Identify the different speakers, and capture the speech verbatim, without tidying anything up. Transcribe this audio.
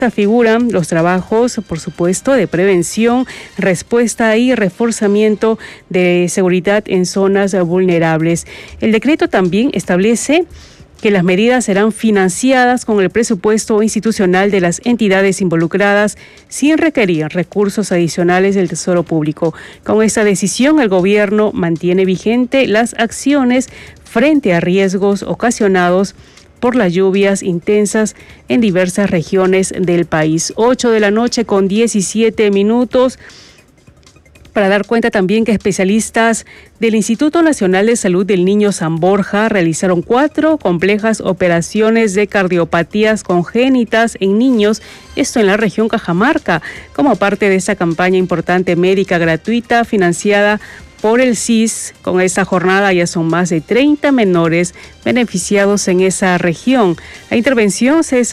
Speaker 1: figuran los trabajos, por supuesto, de prevención, respuesta y reforzamiento de seguridad en zonas vulnerables. El decreto también establece que las medidas serán financiadas con el presupuesto institucional de las entidades involucradas sin requerir recursos adicionales del Tesoro Público. Con esta decisión, el gobierno mantiene vigente las acciones frente a riesgos ocasionados por las lluvias intensas en diversas regiones del país. ocho de la noche con diecisiete minutos. Para dar cuenta también que especialistas del Instituto Nacional de Salud del Niño San Borja realizaron cuatro complejas operaciones de cardiopatías congénitas en niños, esto en la región Cajamarca, como parte de esta campaña importante médica gratuita financiada por el S I S. Con esta jornada ya son más de treinta menores beneficiados en esa región. La intervención se